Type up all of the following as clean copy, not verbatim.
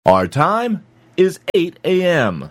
Our time is 8 a.m.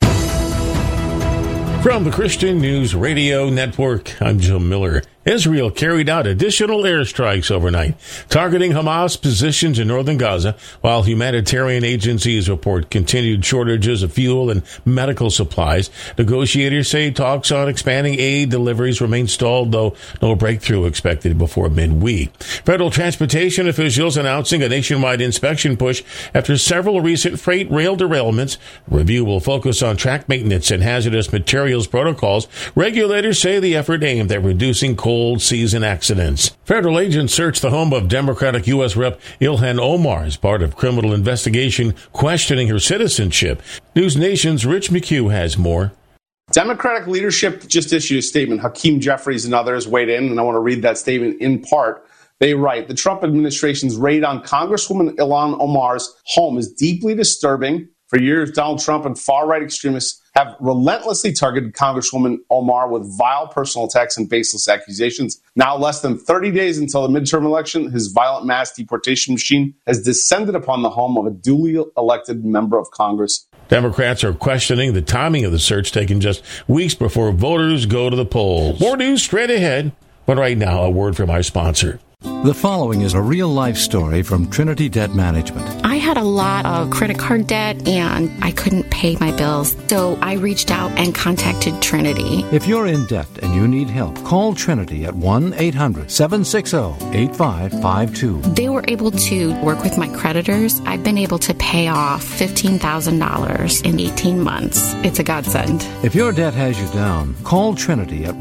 From the Christian News Radio Network, I'm Joe Miller. Israel carried out additional airstrikes overnight, targeting Hamas positions in northern Gaza, while humanitarian agencies report continued shortages of fuel and medical supplies. Negotiators say talks on expanding aid deliveries remain stalled, though no breakthrough expected before midweek. Federal transportation officials announcing a nationwide inspection push after several recent freight rail derailments. The review will focus on track maintenance and hazardous materials protocols. Regulators say the effort aimed at reducing cold season accidents. Federal agents searched the home of Democratic U.S. Rep. Ilhan Omar as part of criminal investigation questioning her citizenship. News Nation's Rich McHugh has more. Democratic leadership just issued a statement. Hakeem Jeffries and others weighed in, and I want to read that statement in part. They write, the Trump administration's raid on Congresswoman Ilhan Omar's home is deeply disturbing. For years, Donald Trump and far-right extremists have relentlessly targeted Congresswoman Omar with vile personal attacks and baseless accusations. Now, less than 30 days until the midterm election, his violent mass deportation machine has descended upon the home of a duly elected member of Congress. Democrats are questioning the timing of the search, taken just weeks before voters go to the polls. More news straight ahead, but right now, a word from our sponsor. The following is a real-life story from Trinity Debt Management. I had a lot of credit card debt, and I couldn't pay my bills, so I reached out and contacted Trinity. If you're in debt and you need help, call Trinity at 1-800-760-8552. They were able to work with my creditors. I've been able to pay off $15,000 in 18 months. It's a godsend. If your debt has you down, call Trinity at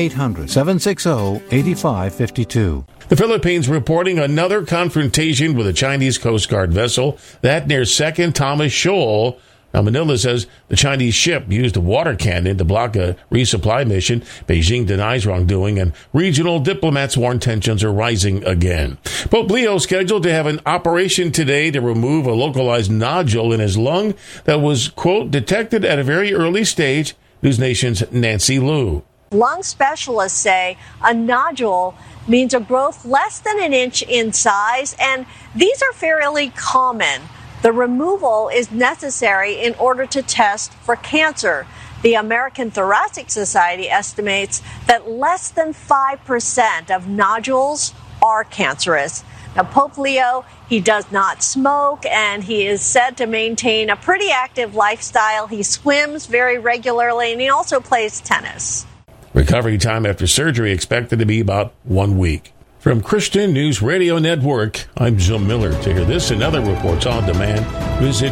1-800-760-8552. The Philippines reporting another confrontation with a Chinese Coast Guard vessel, that near 2nd Thomas Shoal. Now, Manila says the Chinese ship used a water cannon to block a resupply mission. Beijing denies wrongdoing, and regional diplomats warn tensions are rising again. Pope Leo scheduled to have an operation today to remove a localized nodule in his lung that was, quote, detected at a very early stage. News Nation's Nancy Liu. Lung specialists say a nodule means a growth less than an inch in size, and these are fairly common. The removal is necessary in order to test for cancer. The American Thoracic Society estimates that less than 5% of nodules are cancerous. Now, Pope Leo, he does not smoke, and he is said to maintain a pretty active lifestyle. He swims very regularly, and he also plays tennis. Recovery time after surgery expected to be about 1 week. From Christian News Radio Network, I'm Joe Miller. To hear this and other reports on demand, visit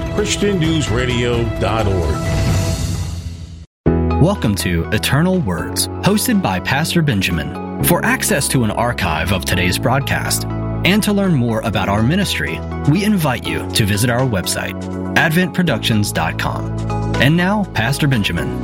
ChristianNewsRadio.org. Welcome to Eternal Words, hosted by Pastor Benjamin. For access to an archive of today's broadcast and to learn more about our ministry, we invite you to visit our website, adventproductions.com. And now, Pastor Benjamin.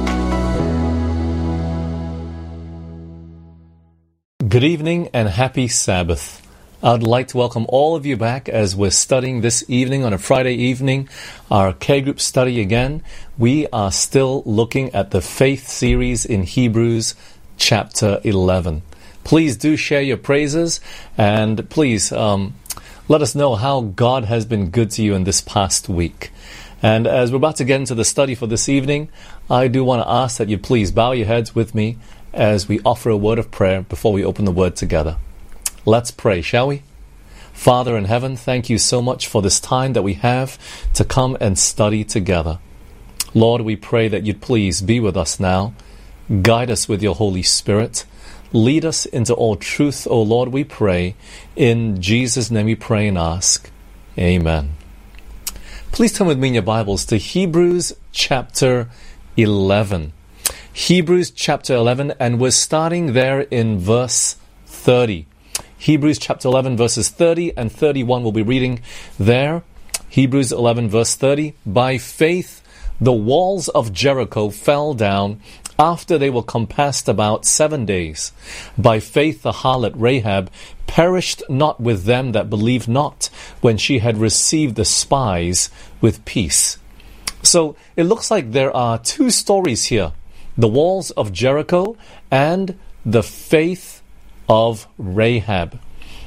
Good evening and happy Sabbath. I'd like to welcome all of you back as we're studying this evening on a Friday evening, our K-Group study again. We are still looking at the faith series in Hebrews chapter 11. Please do share your praises, and please let us know how God has been good to you in this past week. And as we're about to get into the study for this evening, I do want to ask that you please bow your heads with me as we offer a word of prayer before we open the word together. Let's pray, shall we? Father in heaven, thank you so much for this time that we have to come and study together. Lord, we pray that you'd please be with us now. Guide us with your Holy Spirit. Lead us into all truth, O Lord, we pray. In Jesus' name we pray and ask. Amen. Please turn with me in your Bibles to Hebrews chapter 11. Hebrews chapter 11, and we're starting there in verse 30. Hebrews chapter 11, verses 30 and 31 we'll be reading there. Hebrews 11, verse 30. By faith, the walls of Jericho fell down after they were compassed about 7 days. By faith, the harlot Rahab perished not with them that believed not, when she had received the spies with peace. So it looks like there are two stories here. The walls of Jericho and the faith of Rahab.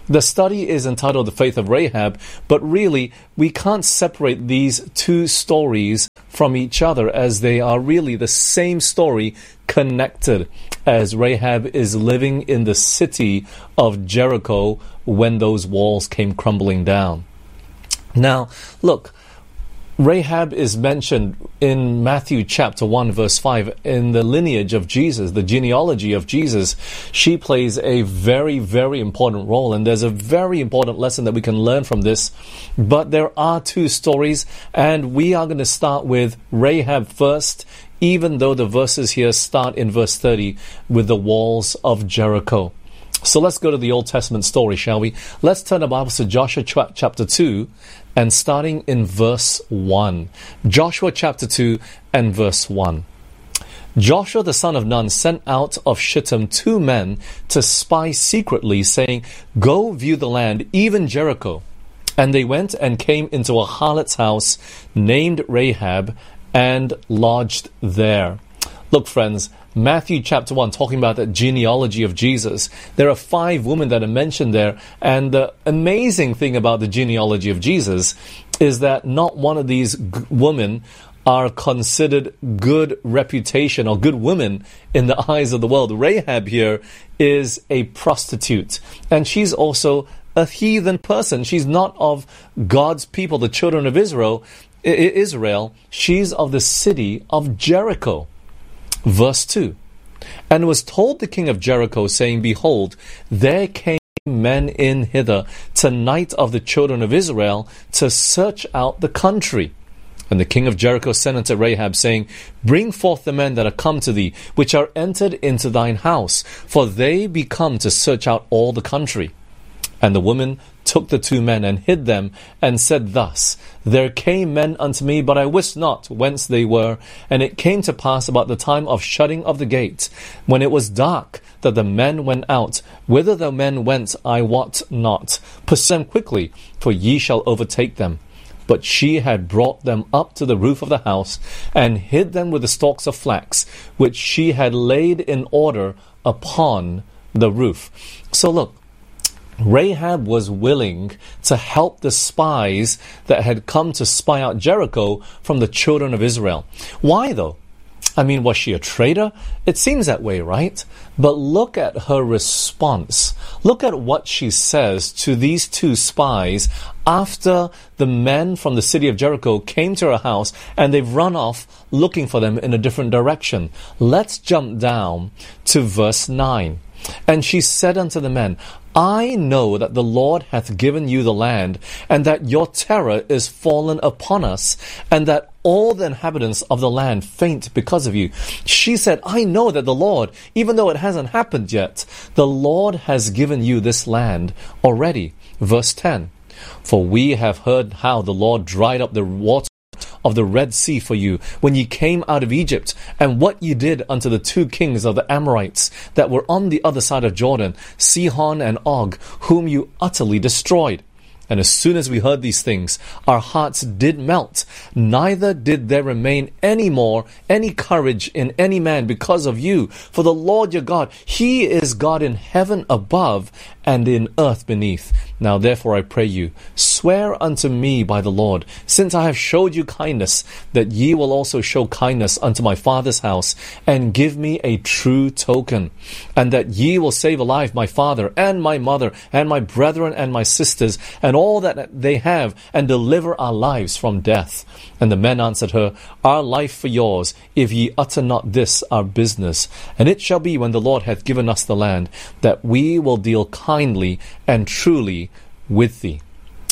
The study is entitled The Faith of Rahab, but really we can't separate these two stories from each other, as they are really the same story connected, as Rahab is living in the city of Jericho when those walls came crumbling down. Now, look, Rahab is mentioned in Matthew chapter 1 verse 5 in the lineage of Jesus, the genealogy of Jesus. She plays a very, very important role, and there's a very important lesson that we can learn from this. But there are two stories, and we are going to start with Rahab first, even though the verses here start in verse 30 with the walls of Jericho. So let's go to the Old Testament story, shall we? Let's turn our Bibles to Joshua chapter 2 and starting in verse 1. Joshua chapter 2 and verse 1. Joshua the son of Nun sent out of Shittim 2 men to spy secretly, saying, "Go view the land, even Jericho." And they went and came into a harlot's house named Rahab and lodged there. Look, friends, Matthew chapter 1, talking about the genealogy of Jesus. There are 5 women that are mentioned there, and the amazing thing about the genealogy of Jesus is that not one of these women are considered good reputation or good women in the eyes of the world. Rahab here is a prostitute, and she's also a heathen person. She's not of God's people, the children of Israel. She's of the city of Jericho. Verse 2. And was told the king of Jericho, saying, Behold, there came men in hither tonight of the children of Israel to search out the country. And the king of Jericho sent unto Rahab, saying, Bring forth the men that are come to thee, which are entered into thine house, for they be come to search out all the country. And the woman took the 2 men and hid them, and said thus, There came men unto me, but I wist not whence they were. And it came to pass about the time of shutting of the gate, when it was dark, that the men went out. Whither the men went, I wot not. Pursue them quickly, for ye shall overtake them. But she had brought them up to the roof of the house, and hid them with the stalks of flax, which she had laid in order upon the roof. So look, Rahab was willing to help the spies that had come to spy out Jericho from the children of Israel. Why though? I mean, was she a traitor? It seems that way, right? But look at her response. Look at what she says to these 2 spies after the men from the city of Jericho came to her house and they've run off looking for them in a different direction. Let's jump down to verse 9. And she said unto the men, I know that the Lord hath given you the land, and that your terror is fallen upon us, and that all the inhabitants of the land faint because of you. She said, I know that the Lord, even though it hasn't happened yet, the Lord has given you this land already. Verse 10. For we have heard how the Lord dried up the water of the Red Sea for you, when ye came out of Egypt, and what ye did unto the 2 kings of the Amorites that were on the other side of Jordan, Sihon and Og, whom you utterly destroyed. And as soon as we heard these things, our hearts did melt, neither did there remain any more any courage in any man because of you. For the Lord your God, He is God in heaven above and in earth beneath. Now therefore I pray you, swear unto me by the Lord, since I have showed you kindness, that ye will also show kindness unto my father's house, and give me a true token, and that ye will save alive my father and my mother and my brethren and my sisters and all that they have, and deliver our lives from death. And the men answered her, Our life for yours, if ye utter not this our business. And it shall be, when the Lord hath given us the land, that we will deal kindly and truly with thee.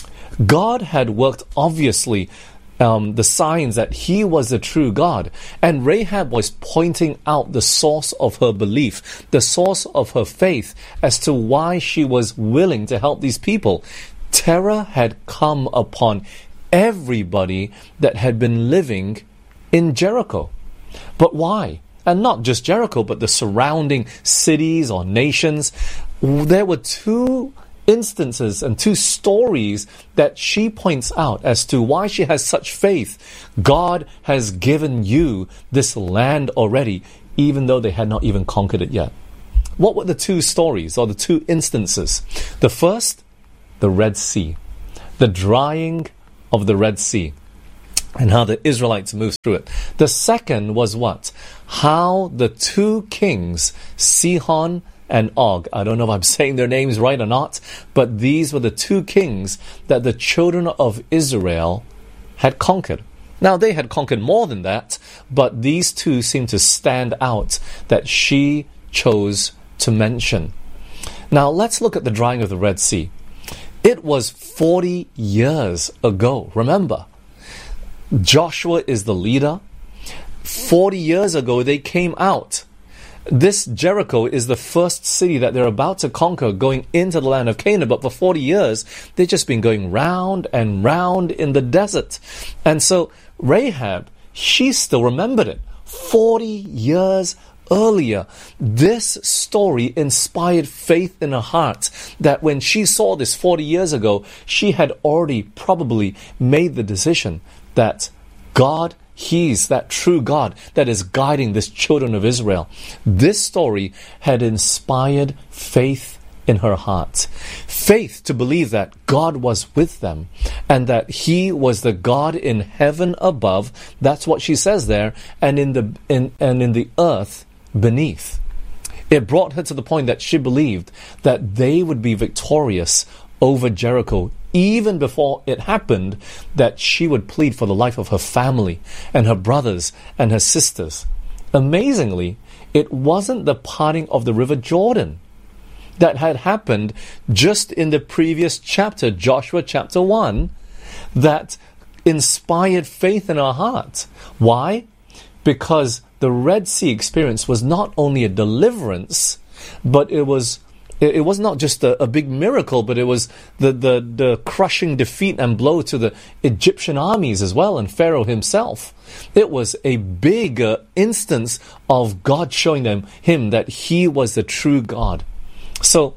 God had worked, obviously, the signs that He was the true God. And Rahab was pointing out the source of her belief, the source of her faith, as to why she was willing to help these people. Terror had come upon everybody that had been living in Jericho. But why? And not just Jericho, but the surrounding cities or nations. There were 2 instances and 2 stories that she points out as to why she has such faith. God has given you this land already, even though they had not even conquered it yet. What were the 2 stories or the 2 instances? The first the Red Sea, the drying of the Red Sea, and how the Israelites moved through it. The second was what? How the two kings, Sihon and Og, I don't know if I'm saying their names right or not, but these were the two kings that the children of Israel had conquered. Now, they had conquered more than that, but these two seem to stand out that she chose to mention. Now, let's look at the drying of the Red Sea. It was 40 years ago, remember. Joshua is the leader. 40 years ago, they came out. This Jericho is the first city that they're about to conquer going into the land of Canaan. But for 40 years, they've just been going round and round in the desert. And so Rahab, she still remembered it. 40 years earlier, this story inspired faith in her heart that when she saw this 40 years ago, she had already probably made the decision that God, He's that true God that is guiding this children of Israel. This story had inspired faith in her heart. Faith to believe that God was with them and that He was the God in heaven above. That's what she says there, and in the earth beneath. It brought her to the point that she believed that they would be victorious over Jericho. Even before it happened, that she would plead for the life of her family and her brothers and her sisters. Amazingly, it wasn't the parting of the river Jordan that had happened just in the previous chapter, Joshua chapter 1, that inspired faith in her heart. Why? Because the Red Sea experience was not only a deliverance, but it was not just a big miracle, but it was the crushing defeat and blow to the Egyptian armies as well, and Pharaoh himself. It was a big instance of God showing him that He was the true God. So,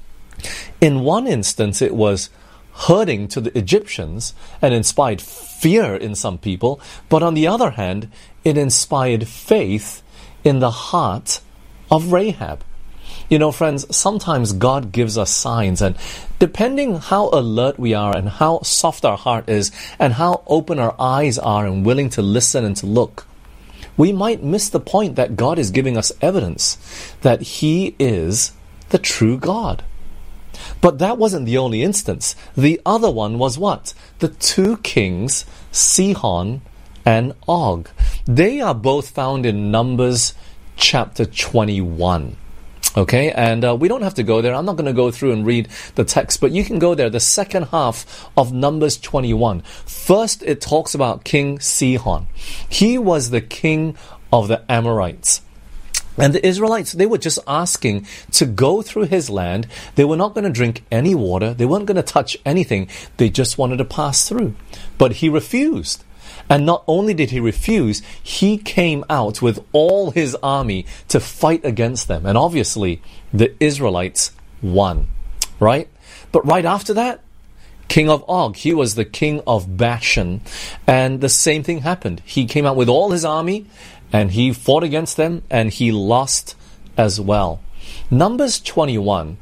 in one instance, it was hurting to the Egyptians and inspired fear in some people, but on the other hand, it inspired faith in the heart of Rahab. You know, friends, sometimes God gives us signs, and depending how alert we are and how soft our heart is and how open our eyes are and willing to listen and to look, we might miss the point that God is giving us evidence that He is the true God. But that wasn't the only instance. The other one was what? The two kings, Sihon and Og. They are both found in Numbers chapter 21. Okay, and we don't have to go there. I'm not going to go through and read the text, but you can go there, the second half of Numbers 21. First, it talks about King Sihon. He was the king of the Amorites. And the Israelites, they were just asking to go through his land. They were not going to drink any water. They weren't going to touch anything. They just wanted to pass through. But he refused. And not only did he refuse, he came out with all his army to fight against them. And obviously, the Israelites won. Right? But right after that, King of Og, he was the king of Bashan. And the same thing happened. He came out with all his army, and he fought against them, and he lost as well. Numbers 21,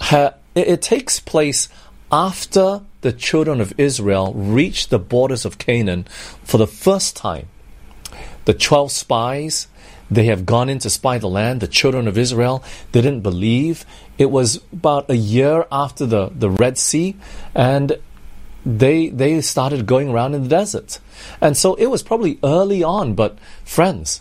it takes place after the children of Israel reached the borders of Canaan for the first time. The 12 spies, they have gone in to spy the land. The children of Israel, they didn't believe. It was about a year after the Red Sea, and they started going around in the desert. And so it was probably early on, but friends,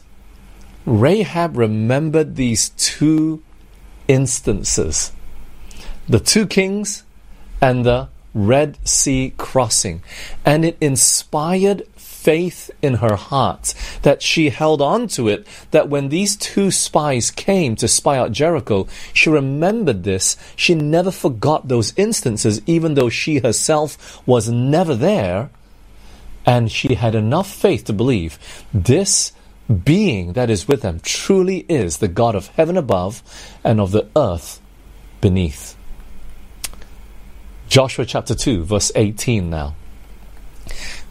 Rahab remembered these two instances. The two kings and the Red Sea crossing. And it inspired faith in her heart that she held on to it, that when these two spies came to spy out Jericho, she remembered this. She never forgot those instances, even though she herself was never there. And she had enough faith to believe this being that is with them truly is the God of heaven above and of the earth beneath. Joshua chapter 2, verse 18 now.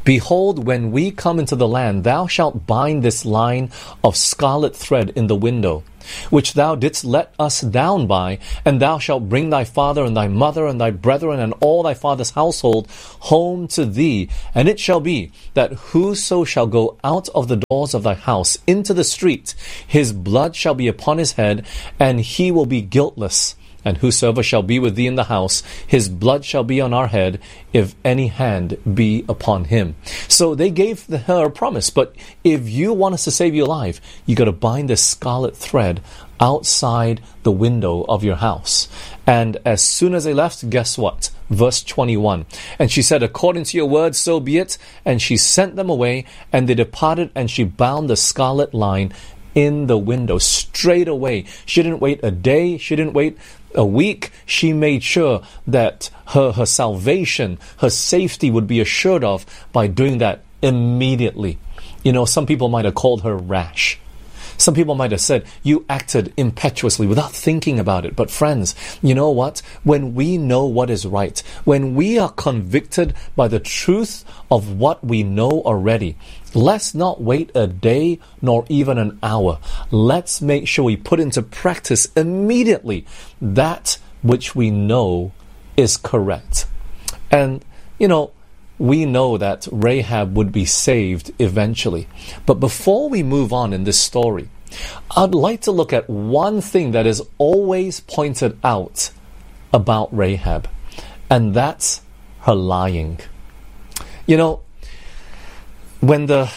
Behold, when we come into the land, thou shalt bind this line of scarlet thread in the window, which thou didst let us down by, and thou shalt bring thy father and thy mother and thy brethren and all thy father's household home to thee. And it shall be that whoso shall go out of the doors of thy house into the street, his blood shall be upon his head, and he will be guiltless. And whosoever shall be with thee in the house, his blood shall be on our head, if any hand be upon him. So they gave her a promise, but if you want us to save your life, you got to bind this scarlet thread outside the window of your house. And as soon as they left, guess what? Verse 21. And she said, according to your word, so be it. And she sent them away, and they departed, and she bound the scarlet line in the window straight away. She didn't wait a day. She didn't wait a week. She made sure that her salvation, her safety would be assured of by doing that immediately. You know, some people might have called her rash. Some people might have said, you acted impetuously without thinking about it. But friends, you know what? When we know what is right, when we are convicted by the truth of what we know already, let's not wait a day nor even an hour. Let's make sure we put into practice immediately that which we know is correct. And, you know, we know that Rahab would be saved eventually. But before we move on in this story, I'd like to look at one thing that is always pointed out about Rahab, and that's her lying. You know, when the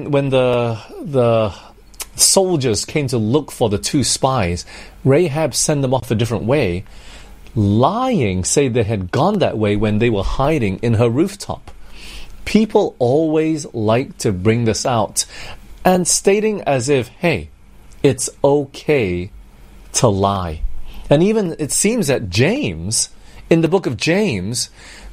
soldiers came to look for the two spies, Rahab sent them off a different way, lying, say they had gone that way when they were hiding in her rooftop. People always like to bring this out and stating as if, hey, it's okay to lie. And even it seems that James, in the book of James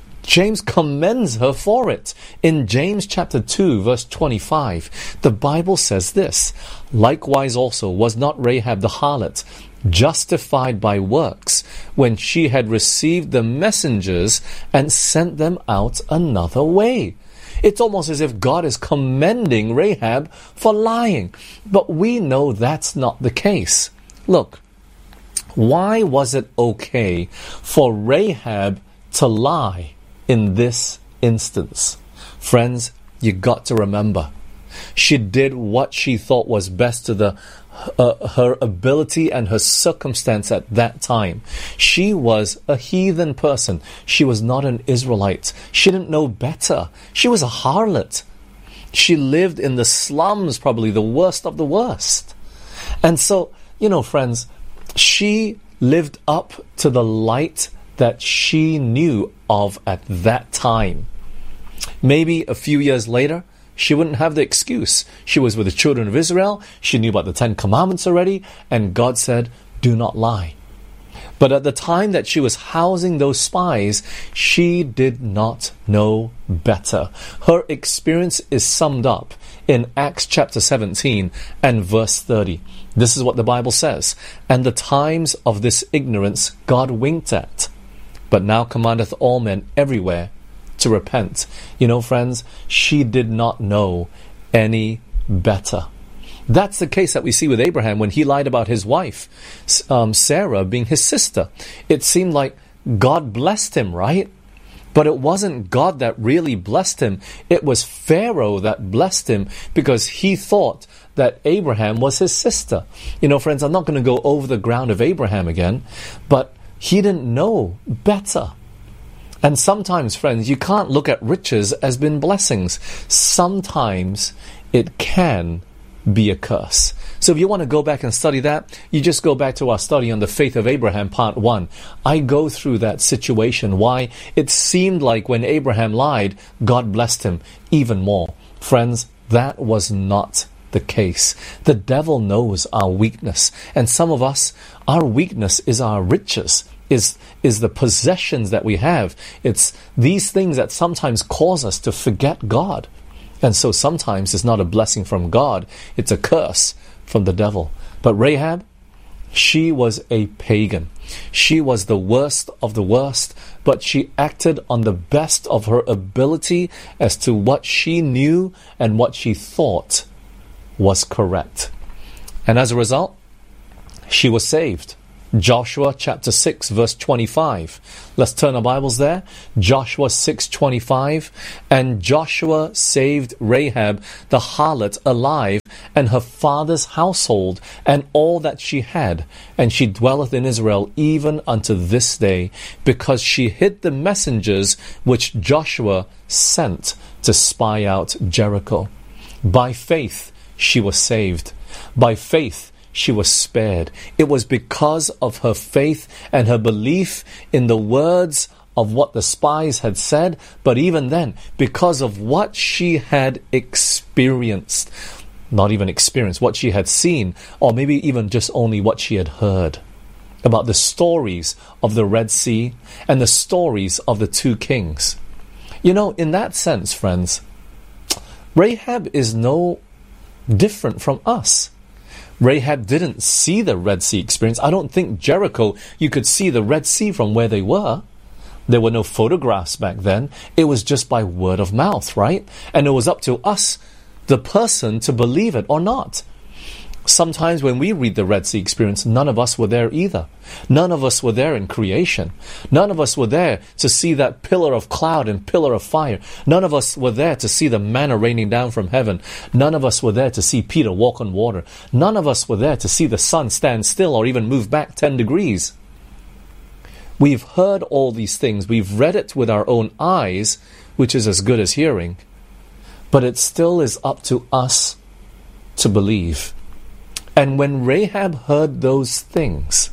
commends her for it. In James chapter 2, verse 25, the Bible says this, likewise also was not Rahab the harlot justified by works when she had received the messengers and sent them out another way. It's almost as if God is commending Rahab for lying. But we know that's not the case. Look, why was it okay for Rahab to lie in this instance? Friends, you got to remember, she did what she thought was best to her ability and her circumstance at that time. She was a heathen person. She was not an Israelite. She didn't know better. She was a harlot. She lived in the slums, probably the worst of the worst. And so, you know, friends, she lived up to the light that she knew of at that time. Maybe a few years later, she wouldn't have the excuse. She was with the children of Israel. She knew about the 10 Commandments already. And God said, do not lie. But at the time that she was housing those spies, she did not know better. Her experience is summed up in Acts chapter 17 and verse 30. This is what the Bible says. And the times of this ignorance God winked at, but now commandeth all men everywhere to repent. You know, friends, she did not know any better. That's the case that we see with Abraham when he lied about his wife, Sarah being his sister. It seemed like God blessed him, right? But it wasn't God that really blessed him. It was Pharaoh that blessed him because he thought that Abraham was his sister. You know, friends, I'm not going to go over the ground of Abraham again, but he didn't know better. And sometimes, friends, you can't look at riches as being blessings. Sometimes it can be a curse. So if you want to go back and study that, you just go back to our study on the faith of Abraham, part 1. I go through that situation, why it seemed like when Abraham lied, God blessed him even more. Friends, that was not the case. The devil knows our weakness. And some of us, our weakness is our riches. Is the possessions that we have. It's these things that sometimes cause us to forget God. And so sometimes it's not a blessing from God, it's a curse from the devil. But Rahab, she was a pagan. She was the worst of the worst, but she acted on the best of her ability as to what she knew and what she thought was correct. And as a result, she was saved. Joshua chapter 6 verse 25. Let's turn our Bibles there. Joshua 6:25. And Joshua saved Rahab the harlot alive, and her father's household, and all that she had. And she dwelleth in Israel even unto this day, because she hid the messengers which Joshua sent to spy out Jericho. By faith she was saved. By faith she was spared. It was because of her faith and her belief in the words of what the spies had said, but even then, because of what she had experienced. Not even experienced, what she had seen, or maybe even just only what she had heard about the stories of the Red Sea and the stories of the two kings. You know, in that sense, friends, Rahab is no different from us. Rahab didn't see the Red Sea experience. I don't think Jericho, you could see the Red Sea from where they were. There were no photographs back then. It was just by word of mouth, right? And it was up to us, the person, to believe it or not. Sometimes when we read the Red Sea experience, none of us were there either. None of us were there in creation. None of us were there to see that pillar of cloud and pillar of fire. None of us were there to see the manna raining down from heaven. None of us were there to see Peter walk on water. None of us were there to see the sun stand still or even move back 10 degrees. We've heard all these things. We've read it with our own eyes, which is as good as hearing. But it still is up to us to believe. And when Rahab heard those things,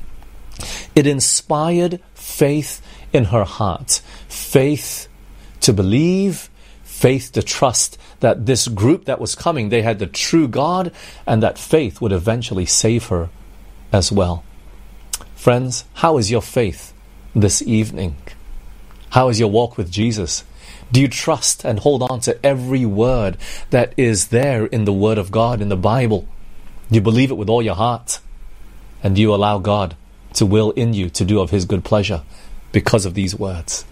it inspired faith in her heart. Faith to believe, faith to trust that this group that was coming, they had the true God, and that faith would eventually save her as well. Friends, how is your faith this evening? How is your walk with Jesus? Do you trust and hold on to every word that is there in the Word of God, in the Bible? Do you believe it with all your heart? And do you allow God to will in you to do of His good pleasure because of these words?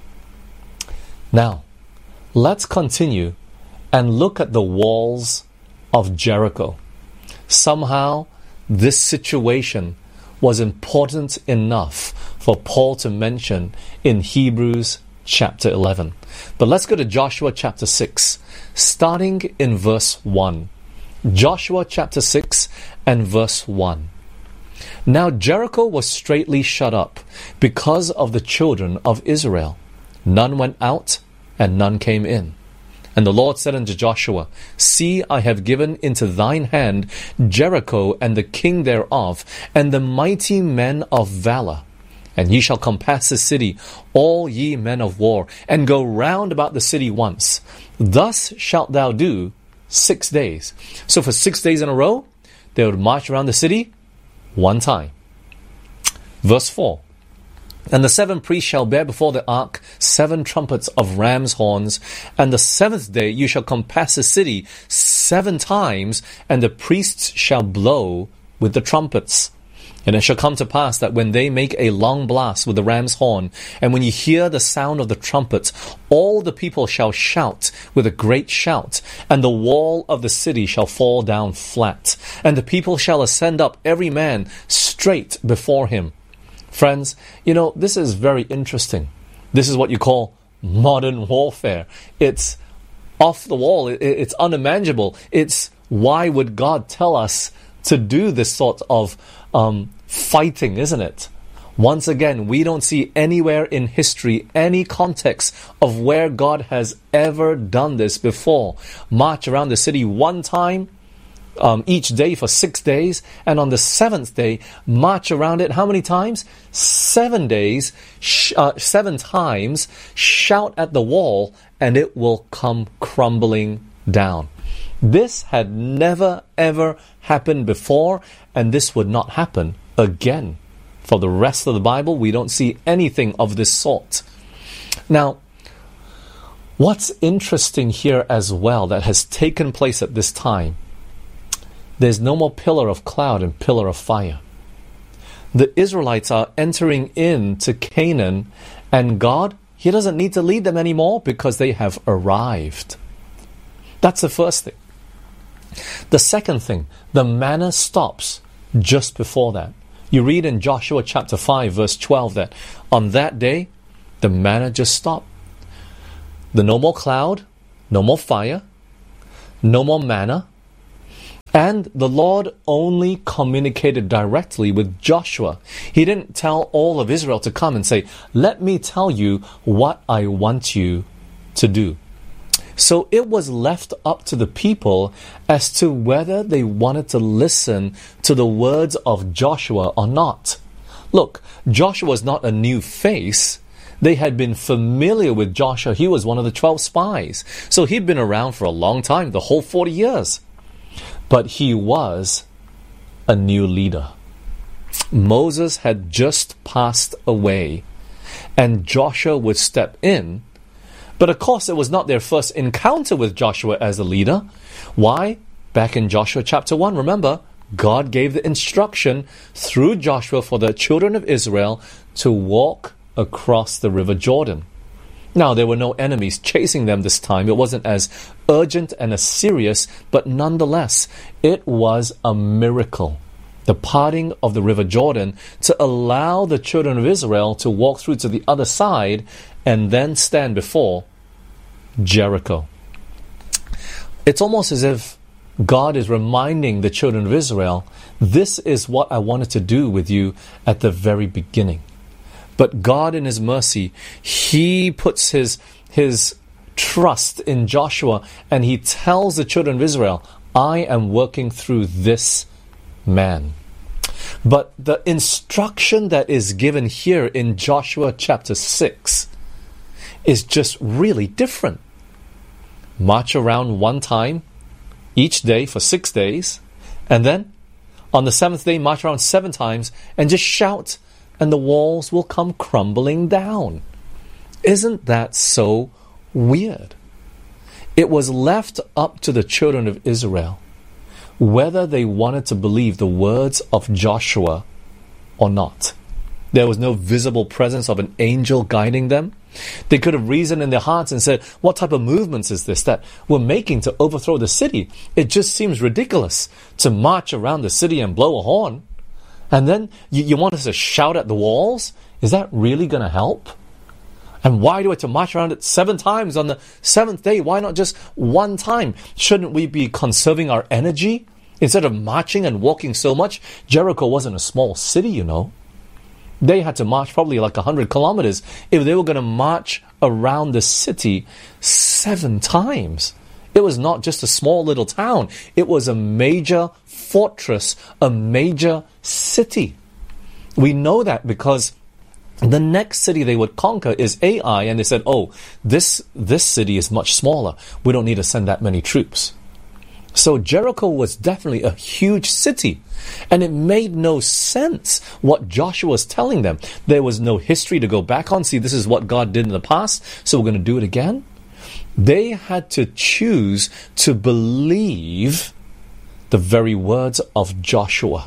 Now, let's continue and look at the walls of Jericho. Somehow, this situation was important enough for Paul to mention in Hebrews chapter 11. But let's go to Joshua chapter 6, starting in verse 1. Joshua chapter 6 and verse 1. Now Jericho was straitly shut up because of the children of Israel. None went out and none came in. And the Lord said unto Joshua, See, I have given into thine hand Jericho and the king thereof, and the mighty men of valor. And ye shall compass the city, all ye men of war, and go round about the city once. Thus shalt thou do 6 days. So for 6 days in a row, they would march around the city one time. Verse 4. And the 7 priests shall bear before the ark 7 trumpets of ram's horns, and the 7th day you shall compass the city 7 times, and the priests shall blow with the trumpets. And it shall come to pass that when they make a long blast with the ram's horn, and when you hear the sound of the trumpets, all the people shall shout with a great shout, and the wall of the city shall fall down flat, and the people shall ascend up every man straight before him. Friends, you know, this is very interesting. This is what you call modern warfare. It's off the wall. It's unimaginable. It's why would God tell us to do this sort of fighting, isn't it? Once again, we don't see anywhere in history any context of where God has ever done this before. March around the city one time, each day for 6 days, and on the 7th day, march around it how many times? 7 days, 7 times, shout at the wall, and it will come crumbling down. This had never ever happened before, and this would not happen again. For the rest of the Bible, we don't see anything of this sort. Now, what's interesting here as well that has taken place at this time, there's no more pillar of cloud and pillar of fire. The Israelites are entering into Canaan, and God, He doesn't need to lead them anymore because they have arrived. That's the first thing. The second thing, the manna stops just before that. You read in Joshua chapter 5 verse 12 that on that day, the manna just stopped. No more cloud, no more fire, no more manna. And the Lord only communicated directly with Joshua. He didn't tell all of Israel to come and say, let me tell you what I want you to do. So it was left up to the people as to whether they wanted to listen to the words of Joshua or not. Look, Joshua was not a new face. They had been familiar with Joshua. He was one of the 12 spies. So he'd been around for a long time, the whole 40 years. But he was a new leader. Moses had just passed away, and Joshua would step in. But of course, it was not their first encounter with Joshua as a leader. Why? Back in Joshua chapter 1, remember, God gave the instruction through Joshua for the children of Israel to walk across the river Jordan. Now, there were no enemies chasing them this time. It wasn't as urgent and as serious, but nonetheless, it was a miracle. The parting of the river Jordan to allow the children of Israel to walk through to the other side and then stand before Jericho. It's almost as if God is reminding the children of Israel, this is what I wanted to do with you at the very beginning. But God in His mercy, He puts His trust in Joshua, and He tells the children of Israel, I am working through this man. But the instruction that is given here in Joshua chapter 6 is just really different. March around one time each day for 6 days, and then on the 7th day march around 7 times and just shout, and the walls will come crumbling down. Isn't that so weird? It was left up to the children of Israel whether they wanted to believe the words of Joshua or not. There was no visible presence of an angel guiding them. They could have reasoned in their hearts and said, what type of movements is this that we're making to overthrow the city? It just seems ridiculous to march around the city and blow a horn. And then you want us to shout at the walls? Is that really going to help? And why do we have to march around it 7 times on the 7th day? Why not just one time? Shouldn't we be conserving our energy instead of marching and walking so much? Jericho wasn't a small city, you know. They had to march probably like 100 kilometers if they were going to march around the city 7 times. It was not just a small little town. It was a major fortress, a major city. We know that because the next city they would conquer is Ai, and they said, oh, this city is much smaller. We don't need to send that many troops. So Jericho was definitely a huge city, and it made no sense what Joshua was telling them. There was no history to go back on. See, this is what God did in the past, so we're going to do it again. They had to choose to believe the very words of Joshua.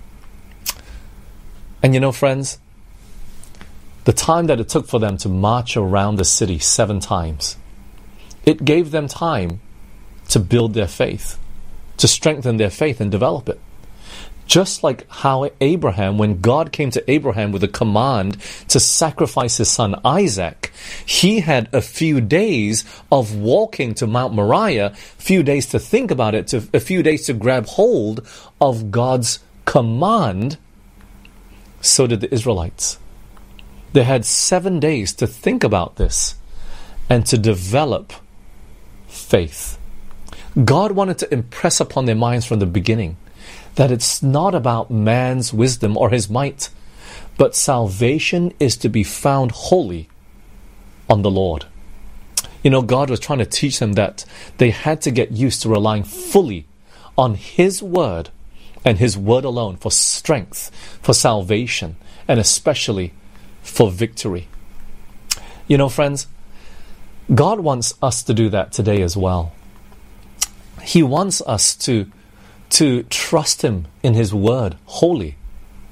And you know, friends, the time that it took for them to march around the city 7 times, it gave them time to build their faith, to strengthen their faith and develop it. Just like how Abraham, when God came to Abraham with a command to sacrifice his son Isaac, he had a few days of walking to Mount Moriah, a few days to think about it, a few days to grab hold of God's command. So did the Israelites. They had 7 days to think about this and to develop faith. God wanted to impress upon their minds from the beginning that it's not about man's wisdom or his might, but salvation is to be found wholly on the Lord. You know, God was trying to teach them that they had to get used to relying fully on His Word and His Word alone for strength, for salvation, and especially for victory. You know, friends, God wants us to do that today as well. He wants us to trust Him in His Word wholly.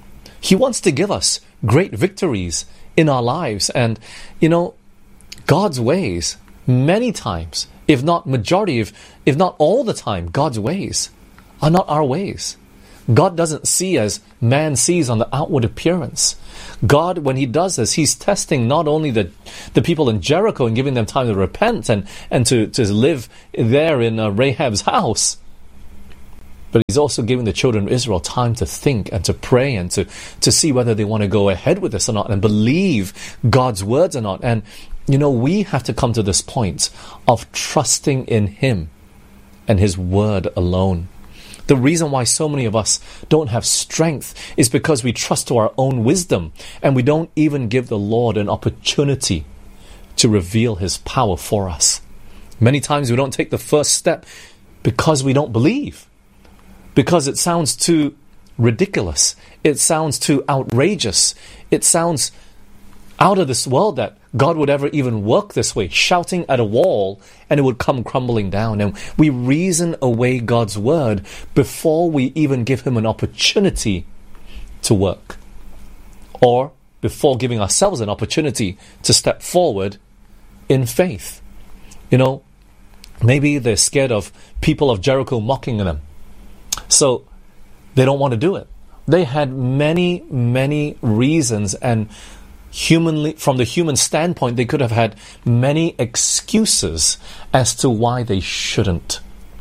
He wants to give us great victories in our lives. And, God's ways, many times, if not majority, if not all the time, God's ways are not our ways. God doesn't see as man sees on the outward appearance. God, when He does this, He's testing not only the people in Jericho and giving them time to repent and to live there in Rahab's house, but He's also giving the children of Israel time to think and to pray and to see whether they want to go ahead with this or not and believe God's words or not. And, we have to come to this point of trusting in Him and His word alone. The reason why so many of us don't have strength is because we trust to our own wisdom and we don't even give the Lord an opportunity to reveal His power for us. Many times we don't take the first step because we don't believe, because it sounds too ridiculous, it sounds too outrageous, it sounds out of this world that God would ever even work this way, shouting at a wall and it would come crumbling down. And we reason away God's word before we even give Him an opportunity to work, or before giving ourselves an opportunity to step forward in faith. Maybe they're scared of people of Jericho mocking them, so they don't want to do it. They had many, many reasons, and from the human standpoint, they could have had many excuses as to why they shouldn't.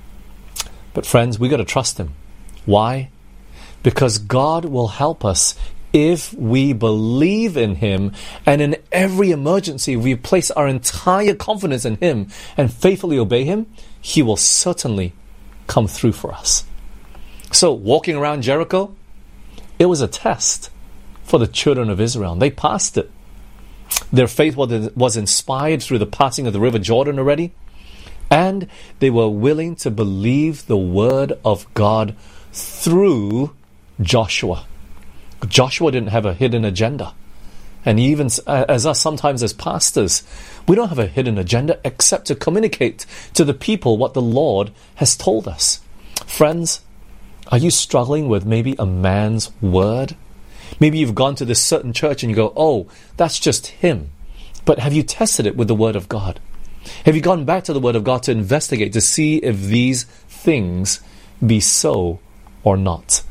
But friends, we got to trust Him. Why? Because God will help us if we believe in Him, and in every emergency, if we place our entire confidence in Him and faithfully obey Him, He will certainly come through for us. So, walking around Jericho, it was a test for the children of Israel. They passed it. Their faith was inspired through the passing of the river Jordan already, and they were willing to believe the word of God through Joshua. Joshua didn't have a hidden agenda. And even as us, sometimes as pastors, we don't have a hidden agenda except to communicate to the people what the Lord has told us. Friends, are you struggling with maybe a man's word? Maybe you've gone to this certain church and you go, oh, that's just him. But have you tested it with the Word of God? Have you gone back to the Word of God to investigate, to see if these things be so or not?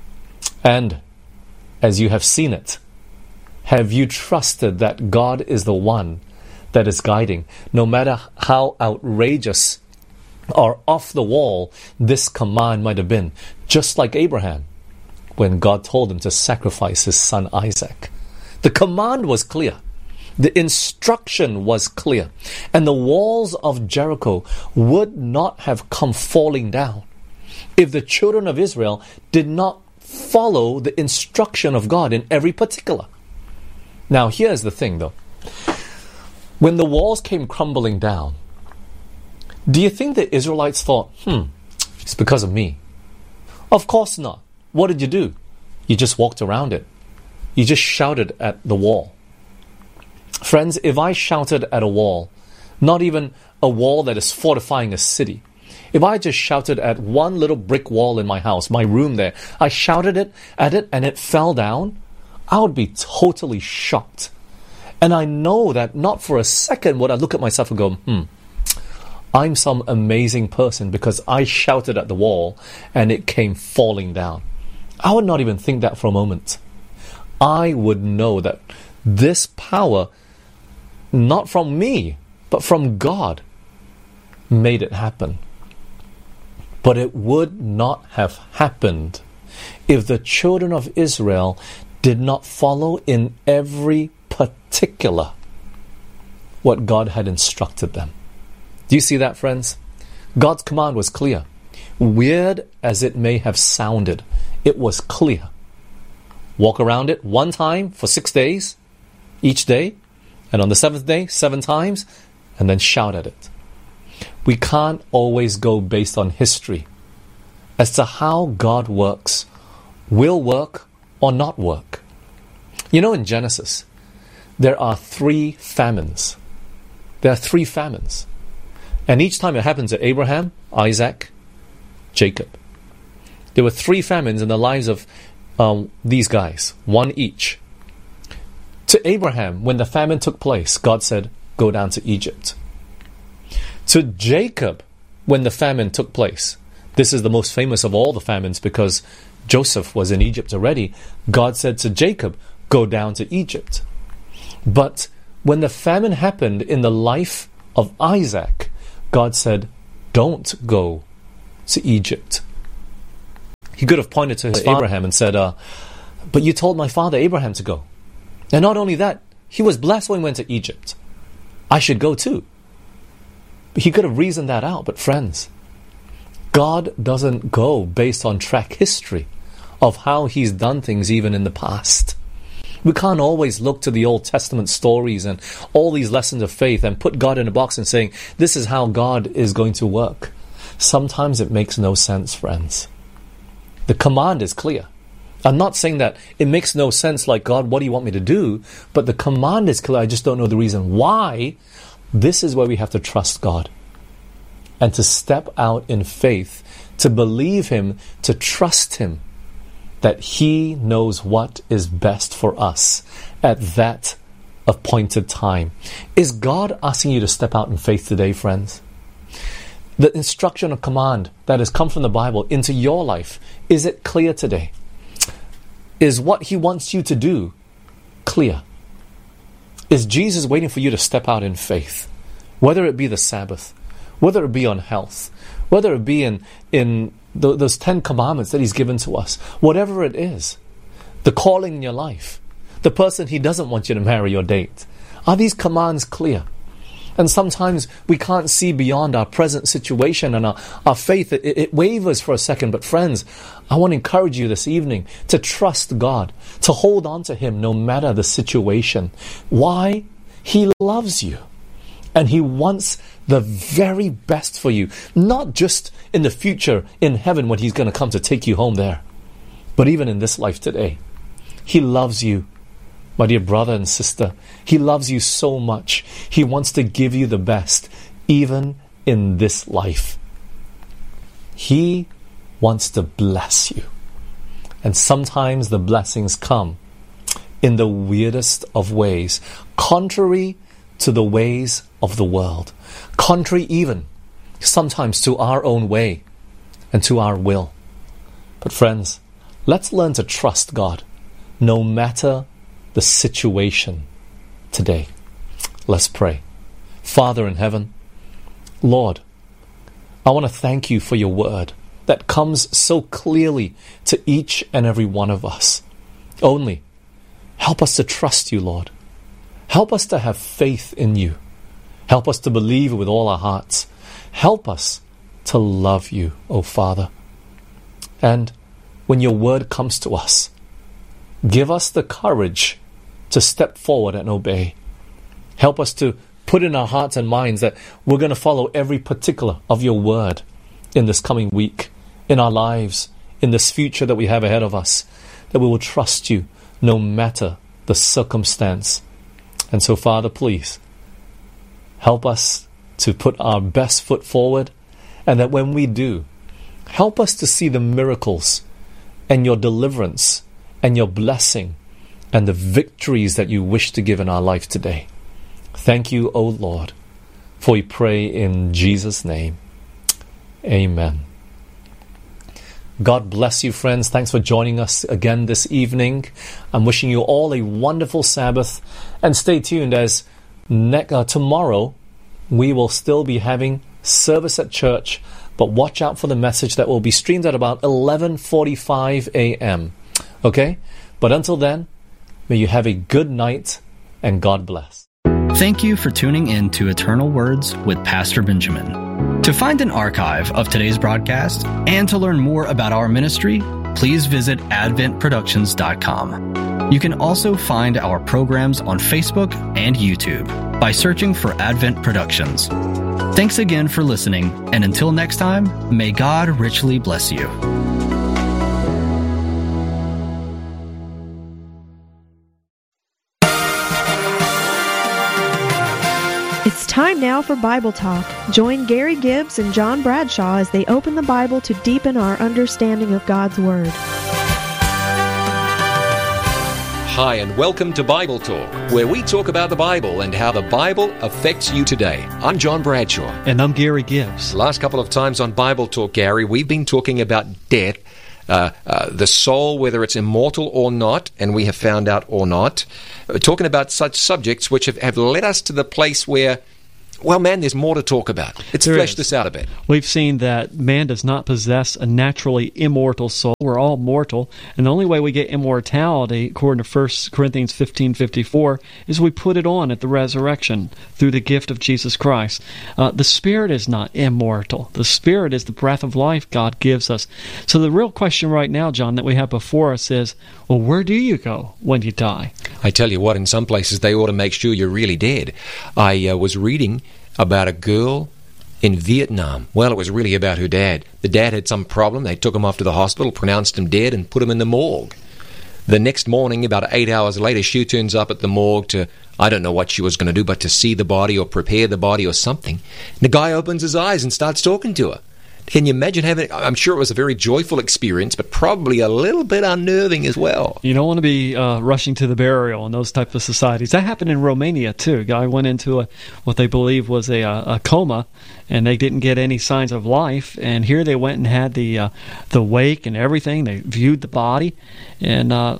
And as you have seen it, have you trusted that God is the one that is guiding? No matter how outrageous or off the wall this command might have been, just like Abraham, when God told him to sacrifice his son Isaac. The command was clear. The instruction was clear. And the walls of Jericho would not have come falling down if the children of Israel did not follow the instruction of God in every particular. Now, here's the thing, though. When the walls came crumbling down, do you think the Israelites thought, it's because of me? Of course not. What did you do? You just walked around it. You just shouted at the wall. Friends, if I shouted at a wall, not even a wall that is fortifying a city, if I just shouted at one little brick wall in my house, my room there, I shouted at it and it fell down, I would be totally shocked. And I know that not for a second would I look at myself and go, I'm some amazing person because I shouted at the wall and it came falling down. I would not even think that for a moment. I would know that this power, not from me, but from God, made it happen. But it would not have happened if the children of Israel did not follow in every particular what God had instructed them. Do you see that, friends? God's command was clear. Weird as it may have sounded, it was clear. Walk around it one time for 6 days, each day, and on the seventh day, 7 times, and then shout at it. We can't always go based on history as to how God works, will work or not work. You know, in Genesis, there are 3 famines. There are 3 famines. And each time it happens to Abraham, Isaac, Jacob. There were 3 famines in the lives of these guys, one each. To Abraham, when the famine took place, God said, go down to Egypt. To Jacob, when the famine took place, this is the most famous of all the famines because Joseph was in Egypt already. God said to Jacob, go down to Egypt. But when the famine happened in the life of Isaac, God said, don't go to Egypt. He could have pointed to his father Abraham and said, but you told my father Abraham to go. And not only that, he was blessed when he went to Egypt. I should go too. But he could have reasoned that out. But friends, God doesn't go based on track history of how He's done things even in the past. We can't always look to the Old Testament stories and all these lessons of faith and put God in a box and saying, this is how God is going to work. Sometimes it makes no sense, friends. The command is clear. I'm not saying that it makes no sense, like, God, what do you want me to do? But the command is clear. I just don't know the reason why. This is where we have to trust God and to step out in faith, to believe Him, to trust Him that He knows what is best for us at that appointed time. Is God asking you to step out in faith today, friends? The instruction or command that has come from the Bible into your life, is it clear today? Is what He wants you to do clear? Is Jesus waiting for you to step out in faith? Whether it be the Sabbath, whether it be on health, whether it be in those 10 commandments that He's given to us, whatever it is, the calling in your life, the person He doesn't want you to marry or date. Are these commands clear? And sometimes we can't see beyond our present situation, and our faith, it wavers for a second. But friends, I want to encourage you this evening to trust God, to hold on to Him no matter the situation. Why? He loves you. And He wants the very best for you. Not just in the future, in heaven, when He's going to come to take you home there. But even in this life today. He loves you. My dear brother and sister, He loves you so much. He wants to give you the best, even in this life. He wants to bless you. And sometimes the blessings come in the weirdest of ways, contrary to the ways of the world, contrary even sometimes to our own way and to our will. But friends, let's learn to trust God no matter the situation today. Let's pray. Father in heaven, Lord, I want to thank You for Your word that comes so clearly to each and every one of us. Only help us to trust You, Lord. Help us to have faith in You. Help us to believe with all our hearts. Help us to love You, O Father. And when Your word comes to us, give us the courage to step forward and obey. Help us to put in our hearts and minds that we're going to follow every particular of Your word in this coming week, in our lives, in this future that we have ahead of us, that we will trust You no matter the circumstance. And so, Father, please, help us to put our best foot forward, and that when we do, help us to see the miracles and Your deliverance and Your blessing and the victories that You wish to give in our life today. Thank You, O Lord, for we pray in Jesus' name. Amen. God bless you, friends. Thanks for joining us again this evening. I'm wishing you all a wonderful Sabbath, and stay tuned as tomorrow we will still be having service at church, but watch out for the message that will be streamed at about 11:45 a.m. Okay? But until then, may you have a good night, and God bless. Thank you for tuning in to Eternal Words with Pastor Benjamin. To find an archive of today's broadcast and to learn more about our ministry, please visit adventproductions.com. You can also find our programs on Facebook and YouTube by searching for Advent Productions. Thanks again for listening, and until next time, may God richly bless you. It's time now for Bible Talk. Join Gary Gibbs and John Bradshaw as they open the Bible to deepen our understanding of God's Word. Hi, and welcome to Bible Talk, where we talk about the Bible and how the Bible affects you today. I'm John Bradshaw. And I'm Gary Gibbs. The last couple of times on Bible Talk, Gary, we've been talking about death, the soul, whether it's immortal or not, and we have found out or not. Talking about such subjects which have led us to the place where, well, man, there's more to talk about. Let's flesh this out a bit. We've seen that man does not possess a naturally immortal soul. We're all mortal. And the only way we get immortality, according to 1 Corinthians 15:54, is we put it on at the resurrection through the gift of Jesus Christ. The Spirit is not immortal. The Spirit is the breath of life God gives us. So the real question right now, John, that we have before us is, well, where do you go when you die? I tell you what, in some places they ought to make sure you're really dead. I was reading about a girl in Vietnam. Well, it was really about her dad. The dad had some problem. They took him off to the hospital, pronounced him dead, and put him in the morgue. The next morning, about 8 hours later, she turns up at the morgue to, I don't know what she was going to do, but to see the body or prepare the body or something. And the guy opens his eyes and starts talking to her. Can you imagine having... I'm sure it was a very joyful experience, but probably a little bit unnerving as well. You don't want to be rushing to the burial in those type of societies. That happened in Romania, too. A guy went into what they believe was a coma, and they didn't get any signs of life. And here they went and had the wake and everything. They viewed the body, and a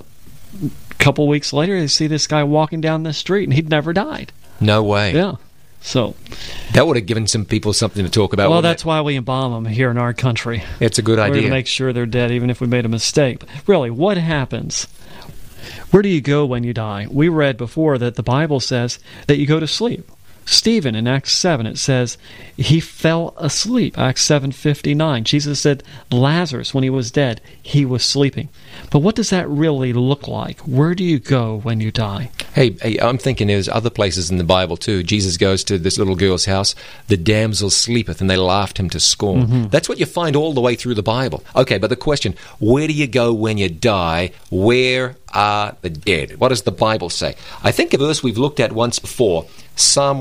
couple weeks later, they see this guy walking down the street, and he'd never died. No way. Yeah. So that would have given some people something to talk about. Well, that's why we embalm them here in our country. It's a good idea. We're to make sure they're dead, even if we made a mistake. But really, what happens? Where do you go when you die? We read before that the Bible says that you go to sleep. Stephen, in Acts 7, it says he fell asleep. Acts 7:59. Jesus said Lazarus, when he was dead, he was sleeping. But what does that really look like? Where do you go when you die? Hey, I'm thinking there's other places in the Bible too. Jesus goes to this little girl's house. The damsel sleepeth, and they laughed him to scorn. Mm-hmm. That's what you find all the way through the Bible. Okay, but the question, where do you go when you die? Where are the dead? What does the Bible say? I think a verse we've looked at once before, Psalm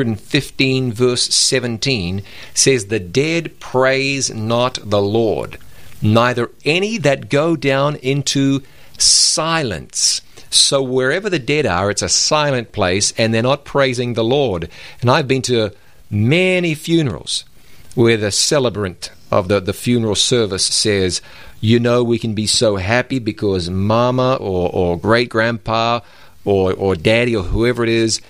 115, verse 17, says, "The dead praise not the Lord, neither any that go down into silence." So wherever the dead are, it's a silent place, and they're not praising the Lord. And I've been to many funerals where the celebrant of the funeral service says, you know, we can be so happy because mama or great-grandpa or daddy or whoever it is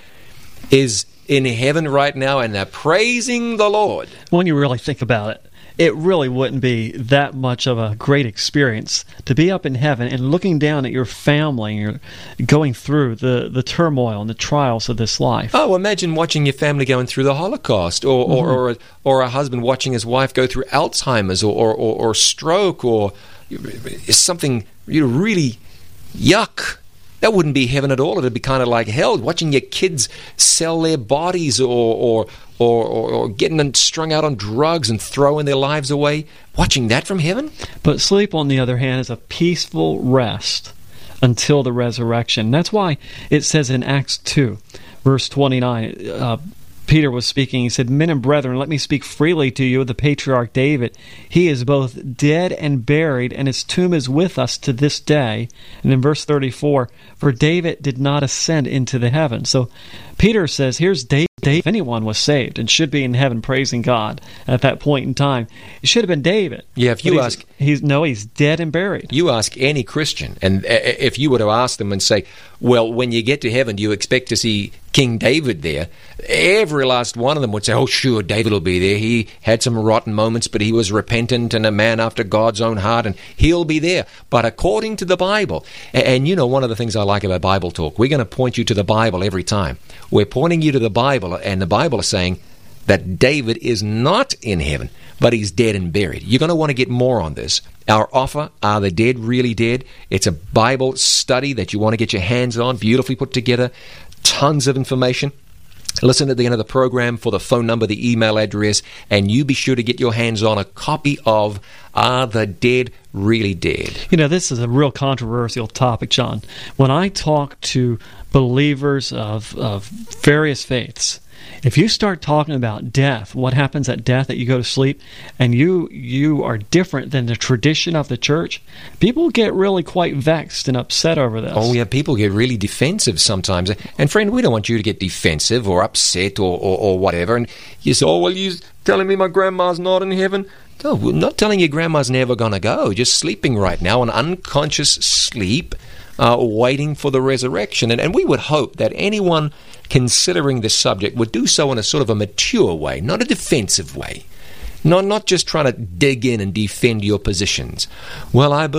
in heaven right now, and they're praising the Lord. When you really think about it, it really wouldn't be that much of a great experience to be up in heaven and looking down at your family and you're going through the turmoil and the trials of this life. Oh, imagine watching your family going through the Holocaust, or a husband watching his wife go through Alzheimer's or stroke or something really yuck. That wouldn't be heaven at all. It would be kind of like hell. Watching your kids sell their bodies or getting them strung out on drugs and throwing their lives away. Watching that from heaven? But sleep, on the other hand, is a peaceful rest until the resurrection. That's why it says in Acts 2, verse 29, Peter was speaking. He said, "Men and brethren, let me speak freely to you of the patriarch David. He is both dead and buried, and his tomb is with us to this day." And in verse 34, "For David did not ascend into the heavens." So Peter says, here's David. If anyone was saved and should be in heaven praising God at that point in time, it should have been David. Yeah, if you ask... He's dead and buried. You ask any Christian, and if you were to ask them and say, well, when you get to heaven, do you expect to see King David there? Every last one of them would say, oh, sure, David will be there. He had some rotten moments, but he was repentant and a man after God's own heart, and he'll be there. But according to the Bible, and you know, one of the things I like about Bible Talk, we're going to point you to the Bible every time. We're pointing you to the Bible, and the Bible is saying that David is not in heaven, but he's dead and buried. You're going to want to get more on this. Our offer, Are the Dead Really Dead? It's a Bible study that you want to get your hands on, beautifully put together, tons of information. Listen at the end of the program for the phone number, the email address, and you be sure to get your hands on a copy of Are the Dead Really Dead? You know, this is a real controversial topic, John. When I talk to believers of various faiths, if you start talking about death, what happens at death, that you go to sleep, and you are different than the tradition of the church, people get really quite vexed and upset over this. Oh, yeah, people get really defensive sometimes. And friend, we don't want you to get defensive or upset or whatever. And you say, oh, well, you're telling me my grandma's not in heaven? No, we're not telling you grandma's never going to go. Just sleeping right now, an unconscious sleep, waiting for the resurrection. And we would hope that anyone considering this subject would do so in a sort of a mature way, not a defensive way. Not just trying to dig in and defend your positions. Well, I believe